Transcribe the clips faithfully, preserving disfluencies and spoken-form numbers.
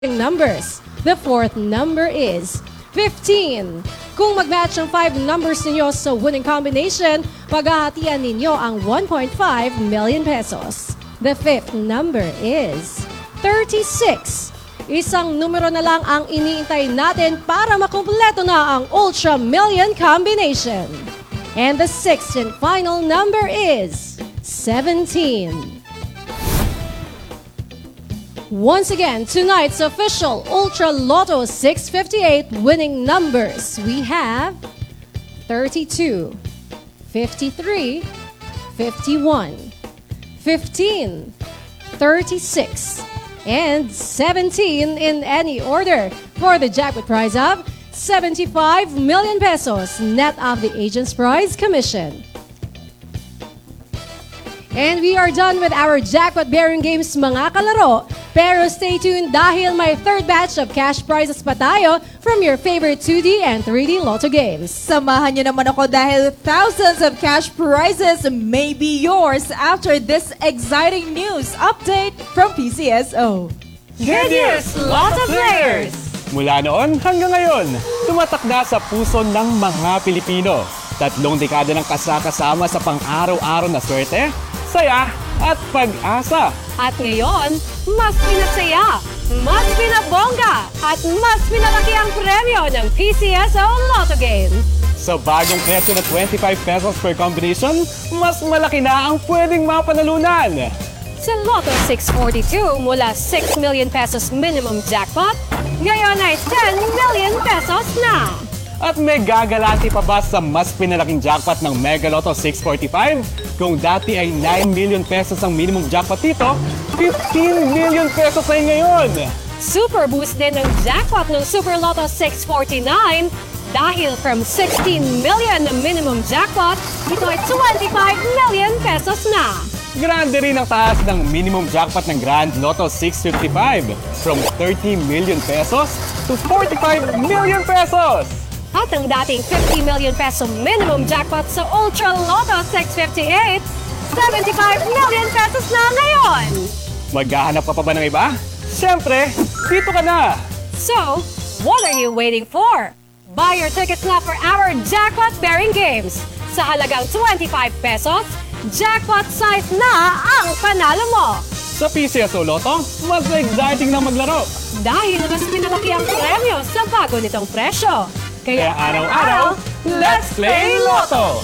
numbers. The fourth number is fifteen. Kung mag-match ang five numbers ninyo sa winning combination, paghahatian ninyo ang one point five million pesos. The fifth number is thirty-six. Isang numero na lang ang iniintay natin para makumpleto na ang Ultra Million combination. And the sixth and final number is seventeen. Once again, tonight's official Ultra Lotto six fifty-eight winning numbers. We have thirty-two, fifty-three, fifty-one, fifteen, thirty-six, and seventeen in any order for the jackpot prize of seventy-five million pesos net of the agent's prize commission. And we are done with our jackpot bearing games, mga kalaro. Pero stay tuned dahil may third batch of cash prizes pa tayo from your favorite two D and three D Lotto games. Samahan niyo naman ako dahil thousands of cash prizes may be yours after this exciting news update from P C S O. Good news, Lotto players! Mula noon hanggang ngayon, tumatak na sa puso ng mga Pilipino. Tatlong dekada ng kasakasama sa pang-araw-araw na swerte, saya at pag-asa. At ngayon, mas pinasaya, mas pinabongga, at mas pinalaki ang premyo ng P C S O Lotto Game. Sa bagong presyo na twenty-five pesos per combination, mas malaki na ang pwedeng mapanalunan. Sa Lotto six forty-two, mula six million pesos minimum jackpot, ngayon ay ten million pesos na. At may gagalante pa ba sa mas pinalaking jackpot ng Mega Lotto six forty-five? Kung dati ay nine million pesos ang minimum jackpot dito, fifteen million pesos ay ngayon! Super boost din ng jackpot ng Super Lotto six forty-nine dahil from sixteen million minimum jackpot, ito ay twenty-five million pesos na. Grande rin ang taas ng minimum jackpot ng Grand Lotto six fifty-five from thirty million pesos to forty-five million pesos! At ang dating fifty million peso minimum jackpot sa Ultra Lotto six fifty-eight, seventy-five million pesos na ngayon! Maghahanap ka pa ba ng iba? Siyempre, dito ka na! So, what are you waiting for? Buy your tickets na for our jackpot bearing games. Sa halagang twenty-five pesos, jackpot size na ang panalo mo! Sa P C S O Lotto, mas exciting na maglaro! Dahil mas pinalaki ang premyo sa bago nitong presyo. Kaya araw-araw, let's play Lotto!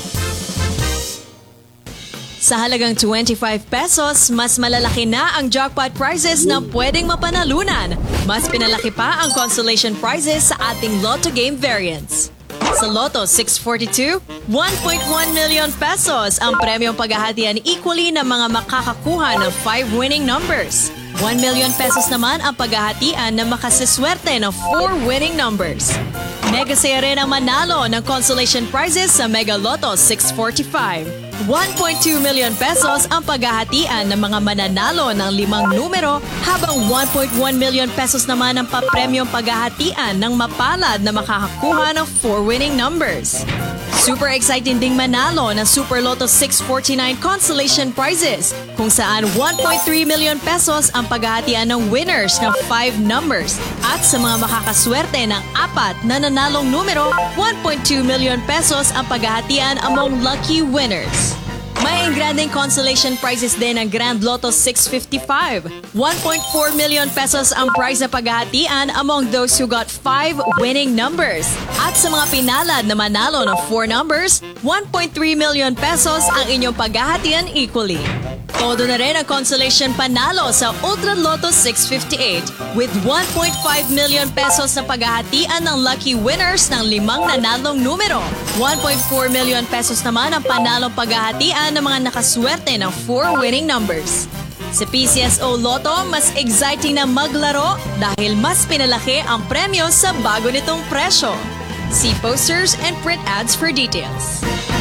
Sa halagang twenty-five pesos, mas malalaki na ang jackpot prizes na pwedeng mapanalunan. Mas pinalaki pa ang consolation prizes sa ating Lotto game variants. Sa Lotto six forty-two, one point one million pesos ang premyong paghahatian equally ng mga makakakuha ng five winning numbers. one million pesos naman ang paghahatian na makasiswerte ng four winning numbers. Mega saya rin ang manalo ng consolation prizes sa Mega Lotto six forty-five. one point two million pesos ang paghahatian ng mga mananalo ng limang numero habang one point one million pesos naman ang papremyong paghahatian ng mapalad na makakakuha ng four winning numbers. Super exciting ding manalo ng Super Lotto six forty-nine consolation prizes kung saan one point three million pesos ang paghahatian ng winners ng five numbers at sa mga makakaswerte ng apat na nanalong numero, one point two million pesos ang paghahatian among lucky winners. May engranding consolation prizes din ng Grand Lotto six fifty-five. one point four million pesos ang prize na paghahatian among those who got five winning numbers. At sa mga pinalad na manalo ng four numbers, one point three million pesos ang inyong paghahatian equally. Todo na rin ang consolation panalo sa Ultra Lotto six fifty-eight with one point five million pesos na paghahatian ng lucky winners ng limang nanalong numero. one point four million pesos naman ang panalong paghahatian ng mga nakaswerte ng four winning numbers. Sa P C S O Lotto, mas exciting na maglaro dahil mas pinalaki ang premyo sa bago nitong presyo. See posters and print ads for details.